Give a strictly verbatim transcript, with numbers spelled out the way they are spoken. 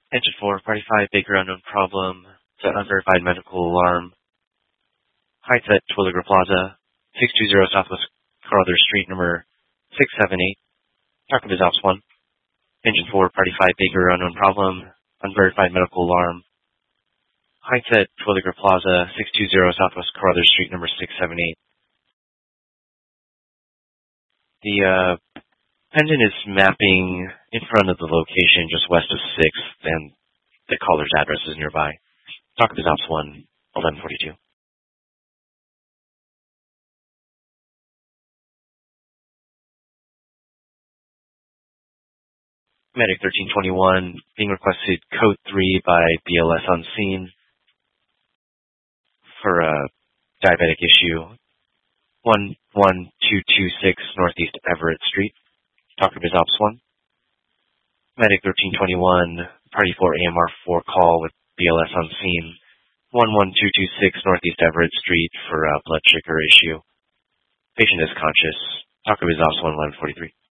Engine four, Party five, Baker unknown problem, set unverified medical alarm, heights at Twilliger Plaza, six two zero Southwest Carruthers Street, number six seven eight, Taco Biz Ops one. Engine four, Party five, Baker unknown problem, unverified medical alarm, heights at Twilliger Plaza, six two zero Southwest Carruthers Street, number six seven eight. The uh, pendant is mapping in front of the location just west of sixth, and the caller's address is nearby. Taco Biz Ops one, eleven forty-two. Medic thirteen twenty-one, being requested code three by B L S on scene for a diabetic issue. one one two two six Northeast Everett Street, Taco Biz Ops one. Medic thirteen twenty-one, Party four A M R four call with B L S on scene. one one two two six Northeast Everett Street for a blood sugar issue. Patient is conscious. Taco Biz Ops one, eleven forty-three.